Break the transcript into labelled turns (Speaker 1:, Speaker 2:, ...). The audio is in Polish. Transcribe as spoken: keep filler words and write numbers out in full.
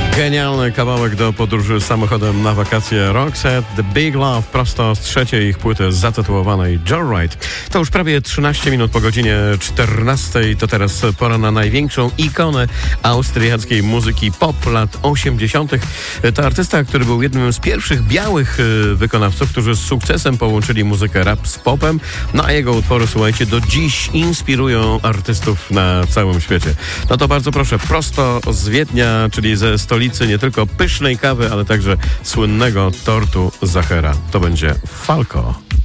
Speaker 1: Genialny kawałek do podróży samochodem na wakacje. Roxette, The Big Love, prosto z trzeciej ich płyty zatytułowanej Joyride. To już prawie trzynaście minut po godzinie czternastej. To teraz pora na największą ikonę austriackiej muzyki pop lat osiemdziesiątych. To artysta, który był jednym z pierwszych białych wykonawców, którzy z sukcesem połączyli muzykę rap z popem. No a jego utwory, słuchajcie, do dziś inspirują artystów na całym świecie. No to bardzo proszę, prosto z Wiednia, czyli ze stolicy nie tylko pysznej kawy, ale także słynnego tortu Zachera. To będzie Falco.